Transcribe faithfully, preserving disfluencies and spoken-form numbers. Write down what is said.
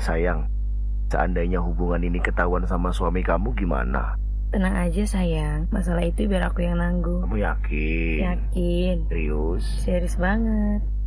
sayang, seandainya hubungan ini ketahuan sama suami kamu gimana? Tenang aja sayang, masalah itu biar aku yang nanggung. Kamu yakin? Yakin. Serius? Serius banget.